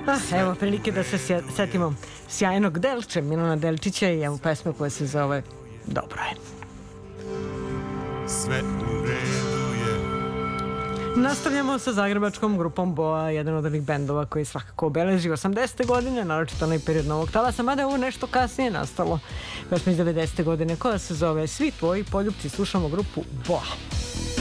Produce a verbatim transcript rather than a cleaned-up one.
Ah, evo prilike da se sje- setimo sjajnog Delče, Milana Delčića i evo pesme koja se zove Dobro je. Sve u redu je. Nastavljamo sa zagrebačkom grupom Boa, jedan od onih bendova koji svakako obeleži osamdesete godine, naročito onaj period Novog talasa, mada je ovo nešto kasnije nastalo, pesma iz devedesete godine koja se zove Svi tvoji poljupci. Slušamo grupu Boa.